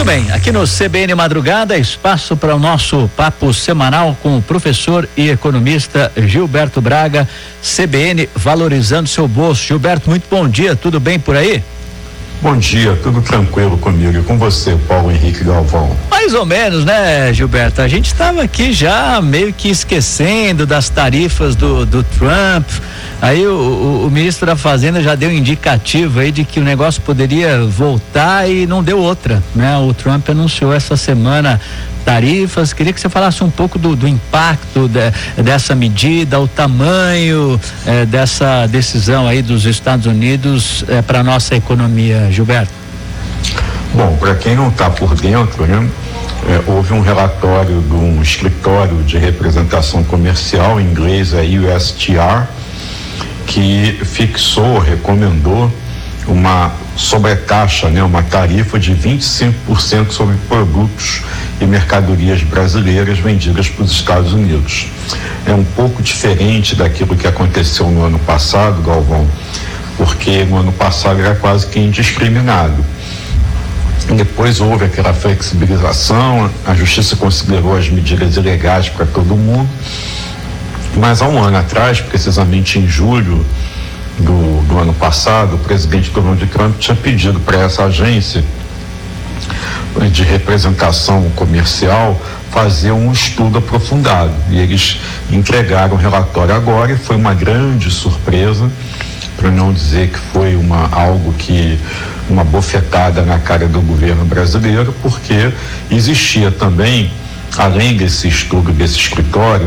Muito bem, aqui no CBN Madrugada, espaço para o nosso papo semanal com o professor e economista Gilberto Braga, CBN valorizando seu bolso. Gilberto, muito bom dia, tudo bem por aí? Bom dia, tudo tranquilo comigo e com você, Paulo Henrique Galvão. Mais ou menos, né, Gilberto? A gente estava aqui já meio que esquecendo das tarifas do Trump. Aí o ministro da Fazenda já deu um indicativo aí de que o negócio poderia voltar e não deu outra, né? O Trump anunciou essa semana tarifas. Queria que você falasse um pouco do impacto dessa medida, o tamanho dessa decisão aí dos Estados Unidos para a nossa economia, Gilberto. Bom, para quem não está por dentro, né? Houve um relatório de um escritório de representação comercial, em inglês é USTR, que recomendou uma sobretaxa, né, uma tarifa de 25% sobre produtos e mercadorias brasileiras vendidas para os Estados Unidos. É um pouco diferente daquilo que aconteceu no ano passado, Galvão, porque no ano passado era quase que indiscriminado. Depois houve aquela flexibilização, a Justiça considerou as medidas ilegais para todo mundo, mas há um ano atrás, precisamente em julho do ano passado, o presidente Donald Trump tinha pedido para essa agência de representação comercial fazer um estudo aprofundado, e eles entregaram o relatório agora, e foi uma grande surpresa, para não dizer que foi uma bofetada na cara do governo brasileiro, porque existia também, além desse estudo desse escritório,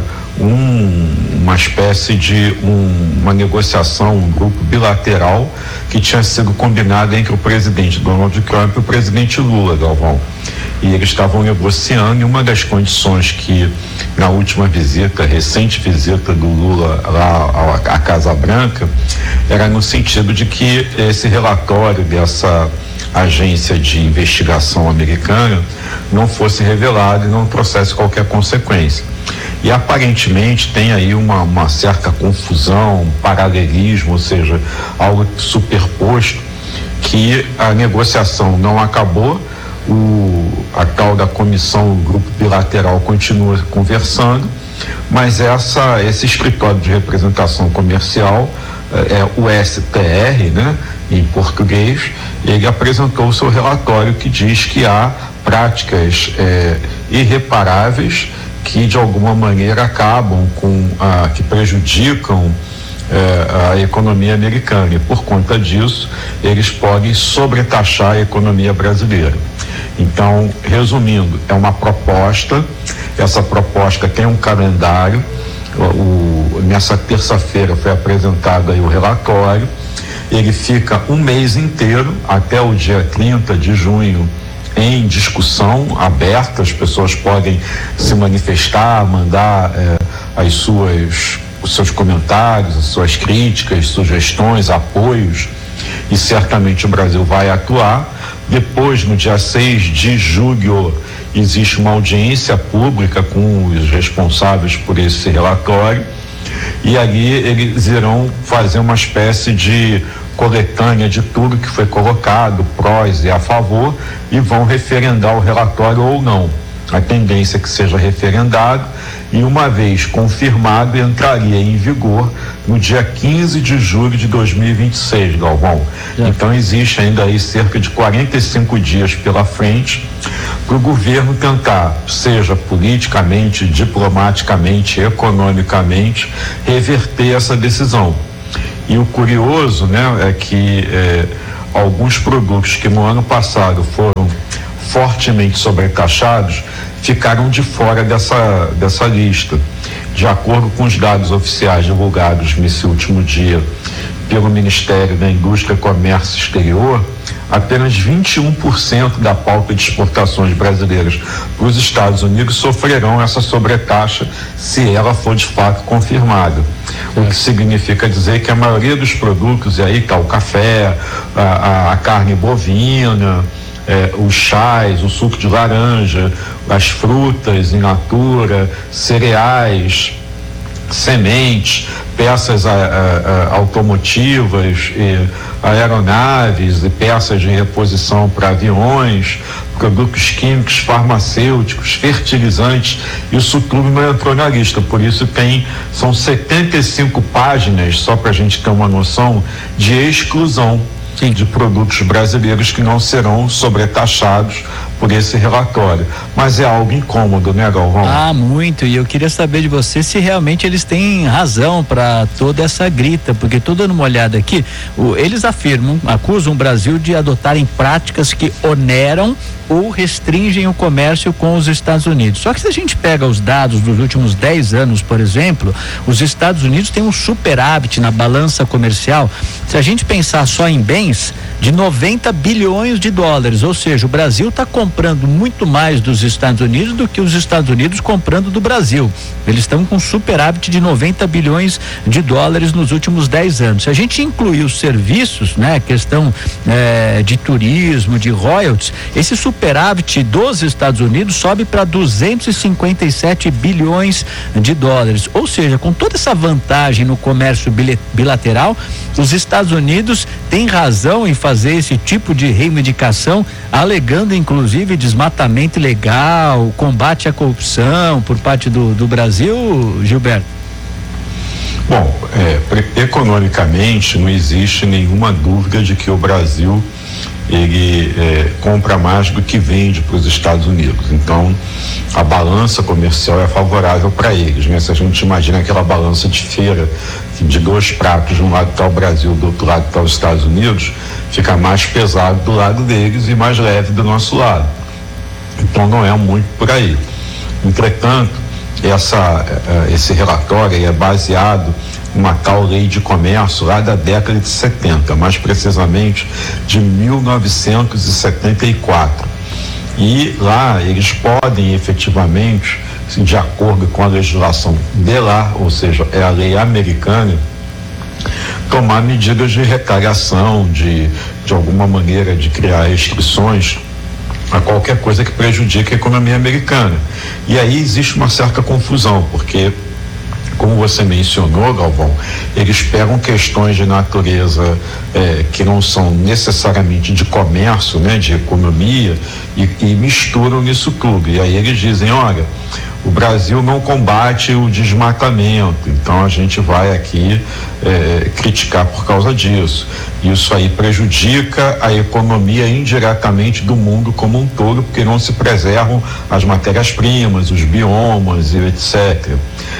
uma espécie de uma negociação, um grupo bilateral que tinha sido combinado entre o presidente Donald Trump e o presidente Lula, Galvão. E eles estavam negociando, e uma das condições que na última recente visita do Lula lá à Casa Branca, era no sentido de que esse relatório dessa agência de investigação americana não fosse revelado e não trouxesse qualquer consequência. E aparentemente tem aí uma certa confusão, um paralelismo, ou seja, algo superposto, que a negociação não acabou, a tal da comissão, o grupo bilateral continua conversando, mas esse escritório de representação comercial, o STR, né, em português, ele apresentou o seu relatório que diz que há práticas irreparáveis que de alguma maneira acabam que prejudicam a economia americana, e por conta disso eles podem sobretaxar a economia brasileira. Então, resumindo, é uma proposta, essa proposta tem um calendário, nessa terça-feira foi apresentado aí o relatório, ele fica um mês inteiro, até o dia 30 de junho, em discussão aberta, as pessoas podem se manifestar, mandar os seus comentários, as suas críticas, sugestões, apoios, e certamente o Brasil vai atuar. Depois, no dia 6 de julho, existe uma audiência pública com os responsáveis por esse relatório, e ali eles irão fazer uma espécie de coletânea de tudo que foi colocado, prós e a favor, e vão referendar o relatório ou não. A tendência é que seja referendado, e uma vez confirmado, entraria em vigor no dia 15 de julho de 2026, Galvão. Então existe ainda aí cerca de 45 dias pela frente para o governo tentar, seja politicamente, diplomaticamente, economicamente, reverter essa decisão. E o curioso, né, é que alguns produtos que no ano passado foram fortemente sobretaxados ficaram de fora dessa lista. De acordo com os dados oficiais divulgados nesse último dia pelo Ministério da Indústria, Comércio Exterior, apenas 21% da pauta de exportações brasileiras para os Estados Unidos sofrerão essa sobretaxa se ela for de fato confirmada. O que significa dizer que a maioria dos produtos, e aí está o café, a carne bovina, os chás, o suco de laranja, as frutas in natura, cereais, sementes, peças automotivas, aeronaves e peças de reposição para aviões, produtos químicos, farmacêuticos, fertilizantes. Isso tudo não entrou na lista, por isso são 75 páginas, só para a gente ter uma noção, de exclusão de produtos brasileiros que não serão sobretaxados por esse relatório. Mas é algo incômodo, né, Galvão? Muito, e eu queria saber de você se realmente eles têm razão para toda essa grita, porque tô dando uma olhada aqui, eles acusam o Brasil de adotarem práticas que oneram ou restringem o comércio com os Estados Unidos. Só que se a gente pega os dados dos últimos 10 anos, por exemplo, os Estados Unidos têm um superávit na balança comercial, se a gente pensar só em bens, de 90 bilhões de dólares, ou seja, o Brasil está comprando muito mais dos Estados Unidos do que os Estados Unidos comprando do Brasil. Eles estão com superávit de 90 bilhões de dólares nos últimos 10 anos. Se a gente incluir os serviços, né, questão de turismo, de royalties, esse superávit dos Estados Unidos sobe para 257 bilhões de dólares. Ou seja, com toda essa vantagem no comércio bilateral, os Estados Unidos têm razão em fazer esse tipo de reivindicação, alegando inclusive desmatamento ilegal, combate à corrupção por parte do Brasil, Gilberto? Bom, economicamente não existe nenhuma dúvida de que o Brasil compra mais do que vende para os Estados Unidos. Então, a balança comercial é favorável para eles, né? Se a gente imagina aquela balança de feira de 2 pratos, de um lado está o Brasil, do outro lado está os Estados Unidos, fica mais pesado do lado deles e mais leve do nosso lado. Então, não é muito por aí. Entretanto, esse relatório é baseado uma tal lei de comércio lá da década de 70, mais precisamente de 1974. E lá eles podem efetivamente, de acordo com a legislação de lá, ou seja, é a lei americana, tomar medidas de retaliação, de alguma maneira de criar restrições a qualquer coisa que prejudique a economia americana. E aí existe uma certa confusão, porque, como você mencionou, Galvão, eles pegam questões de natureza que não são necessariamente de comércio, né, de economia, e misturam nisso tudo. E aí eles dizem, olha, o Brasil não combate o desmatamento, então a gente vai aqui criticar por causa disso. Isso aí prejudica a economia indiretamente do mundo como um todo, porque não se preservam as matérias-primas, os biomas e etc.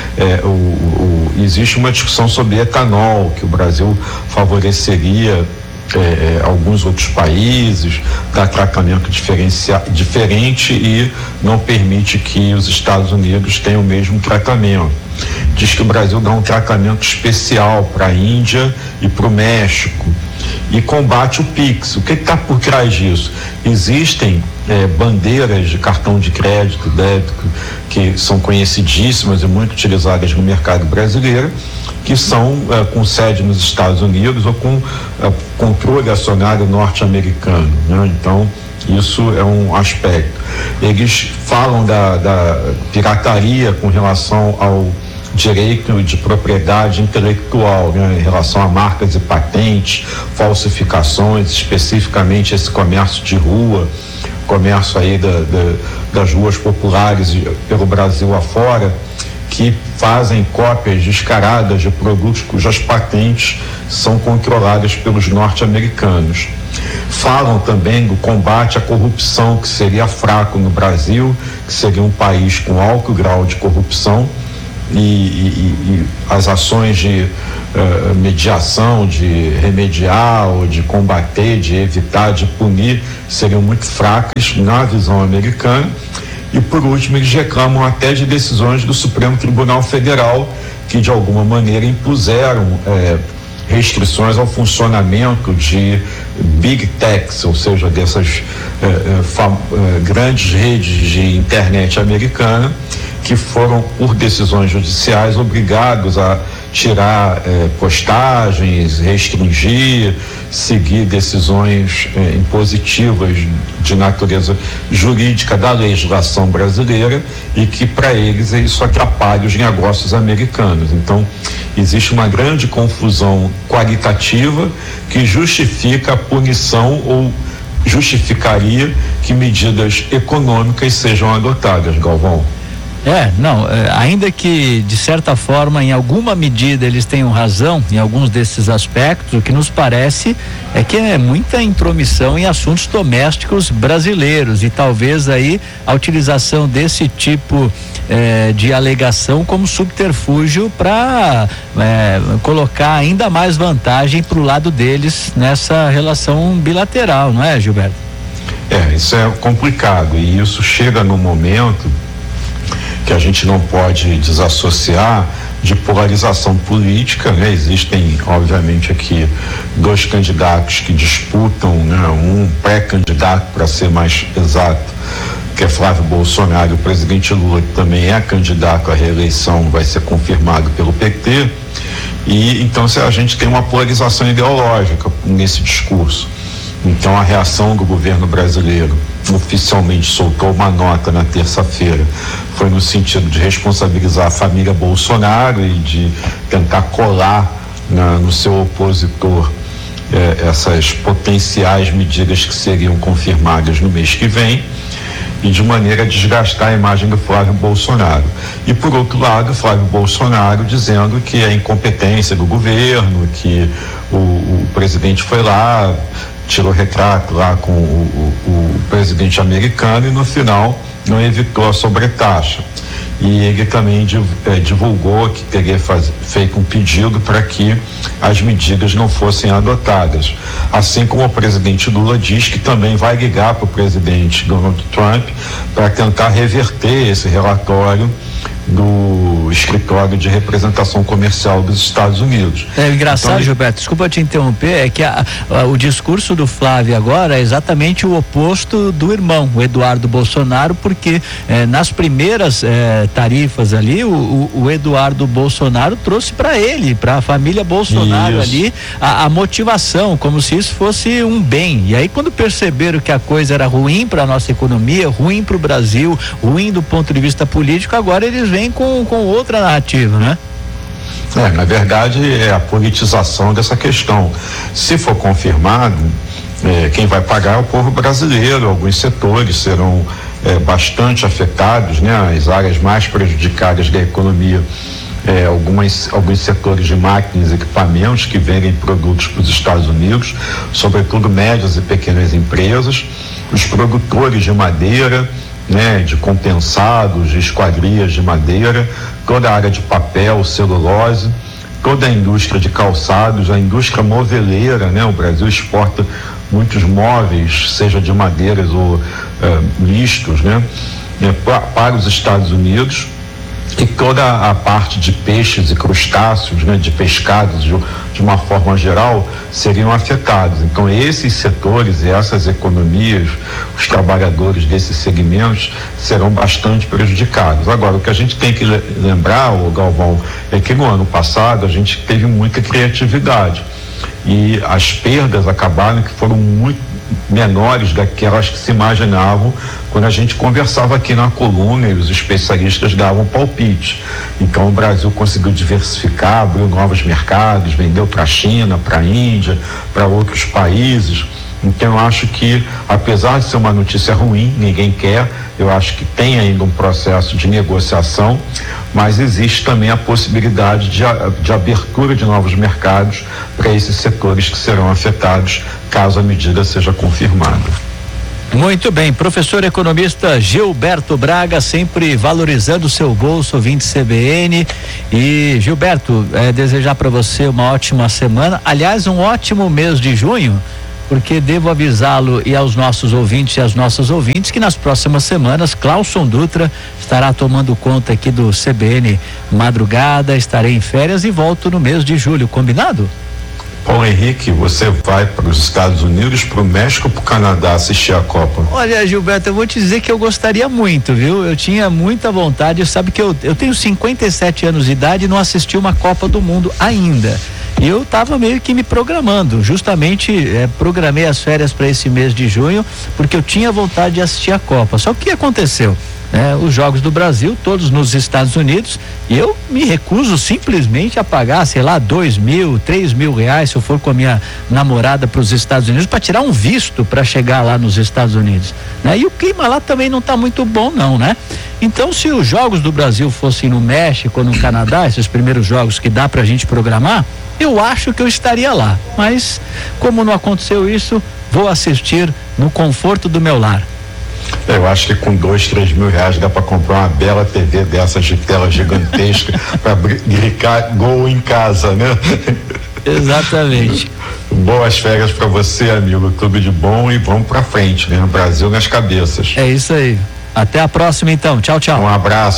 Existe uma discussão sobre etanol, que o Brasil favoreceria alguns outros países, dá tratamento diferente e não permite que os Estados Unidos tenham o mesmo tratamento. Diz que o Brasil dá um tratamento especial para a Índia e para o México e combate o PIX. O que está por trás disso? Existem bandeiras de cartão de crédito, débito, que são conhecidíssimas e muito utilizadas no mercado brasileiro, que são com sede nos Estados Unidos ou com controle acionário norte-americano, né? Então, isso é um aspecto. Eles falam da pirataria com relação ao direito de propriedade intelectual, né, em relação a marcas e patentes, falsificações, especificamente esse comércio de rua, comércio aí das ruas populares pelo Brasil afora, que fazem cópias descaradas de produtos cujas patentes são controladas pelos norte-americanos. Falam também do combate à corrupção, que seria fraco no Brasil, que seria um país com alto grau de corrupção, e as ações de mediação, de remediar ou de combater, de evitar, de punir, seriam muito fracas na visão americana. E por último, eles reclamam até de decisões do Supremo Tribunal Federal que de alguma maneira impuseram restrições ao funcionamento de big techs, ou seja, dessas grandes redes de internet americana, que foram, por decisões judiciais, obrigados a tirar postagens, restringir, seguir decisões impositivas de natureza jurídica da legislação brasileira e que para eles isso atrapalha os negócios americanos. Então, existe uma grande confusão qualitativa que justifica a punição ou justificaria que medidas econômicas sejam adotadas, Galvão. Ainda que de certa forma, em alguma medida eles tenham razão em alguns desses aspectos, o que nos parece é que é muita intromissão em assuntos domésticos brasileiros e talvez aí a utilização desse tipo de alegação como subterfúgio para colocar ainda mais vantagem para o lado deles nessa relação bilateral, não é, Gilberto? Isso é complicado e isso chega no momento que a gente não pode desassociar de polarização política, né? Existem, obviamente, aqui dois candidatos que disputam, né? Um pré-candidato, para ser mais exato, que é Flávio Bolsonaro, o presidente Lula, que também é candidato à reeleição, vai ser confirmado pelo PT, e então a gente tem uma polarização ideológica nesse discurso. Então a reação do governo brasileiro oficialmente soltou uma nota na terça-feira, foi no sentido de responsabilizar a família Bolsonaro e de tentar colar no seu opositor essas potenciais medidas que seriam confirmadas no mês que vem e de maneira a desgastar a imagem do Flávio Bolsonaro. E por outro lado, Flávio Bolsonaro dizendo que é incompetência do governo, que o presidente foi lá, tirou retrato lá com o presidente americano e no final não evitou a sobretaxa. E ele também divulgou que teria feito um pedido para que as medidas não fossem adotadas. Assim como o presidente Lula diz que também vai ligar para o presidente Donald Trump para tentar reverter esse relatório do escritório de representação comercial dos Estados Unidos. É engraçado, então, Gilberto, desculpa te interromper, é que o discurso do Flávio agora é exatamente o oposto do irmão, o Eduardo Bolsonaro, porque nas primeiras tarifas ali, o Eduardo Bolsonaro trouxe para ele, para a família Bolsonaro ali, a motivação, como se isso fosse um bem. E aí quando perceberam que a coisa era ruim para a nossa economia, ruim para o Brasil, ruim do ponto de vista político, agora eles vem com outra narrativa, né? Na verdade é a politização dessa questão. Se for confirmado, quem vai pagar é o povo brasileiro. Alguns setores serão bastante afetados, né? As áreas mais prejudicadas da economia, alguns setores de máquinas e equipamentos que vendem produtos para os Estados Unidos, sobretudo médias e pequenas empresas, os produtores de madeira, né, de compensados, de esquadrias de madeira, toda a área de papel, celulose, toda a indústria de calçados, a indústria moveleira, né? O Brasil exporta muitos móveis, seja de madeiras ou mistos, né? Para os Estados Unidos, e toda a parte de peixes e crustáceos, né, de pescados de uma forma geral, seriam afetados. Então esses setores e essas economias, os trabalhadores desses segmentos serão bastante prejudicados. Agora, o que a gente tem que lembrar, Galvão, é que no ano passado a gente teve muita criatividade e as perdas acabaram que foram muito menores daquelas que se imaginavam quando a gente conversava aqui na coluna e os especialistas davam palpite. Então o Brasil conseguiu diversificar, abriu novos mercados, vendeu para a China, para a Índia, para outros países. Então eu acho que, apesar de ser uma notícia ruim, ninguém quer, eu acho que tem ainda um processo de negociação, mas existe também a possibilidade de abertura de novos mercados para esses setores que serão afetados caso a medida seja confirmada. Muito bem, professor economista Gilberto Braga, sempre valorizando o seu bolso, ouvinte CBN. E Gilberto, desejar para você uma ótima semana, aliás, um ótimo mês de junho, porque devo avisá-lo e aos nossos ouvintes e às nossas ouvintes que nas próximas semanas Cláuson Dutra estará tomando conta aqui do CBN Madrugada, estarei em férias e volto no mês de julho, combinado? Paulo Henrique, você vai para os Estados Unidos, para o México, para o Canadá assistir a Copa? Olha, Gilberto, eu vou te dizer que eu gostaria muito, viu? Eu tinha muita vontade, sabe que eu tenho 57 anos de idade e não assisti uma Copa do Mundo ainda. E eu estava meio que me programando, justamente programei as férias para esse mês de junho, porque eu tinha vontade de assistir a Copa. Só que o que aconteceu? Os Jogos do Brasil, todos nos Estados Unidos, e eu me recuso simplesmente a pagar, sei lá, 2.000, 3.000 reais se eu for com a minha namorada para os Estados Unidos para tirar um visto para chegar lá nos Estados Unidos, né? E o clima lá também não está muito bom não, né? Então, se os Jogos do Brasil fossem no México ou no Canadá, esses primeiros jogos que dá pra gente programar, eu acho que eu estaria lá, mas como não aconteceu isso, vou assistir no conforto do meu lar. Eu acho que com 2-3 mil reais dá para comprar uma bela TV dessas de tela gigantesca para gritar gol em casa, né? Exatamente. Boas férias para você, amigo, tudo de bom e vamos para frente, né? Brasil nas cabeças. É isso aí. Até a próxima então. Tchau, tchau. Um abraço.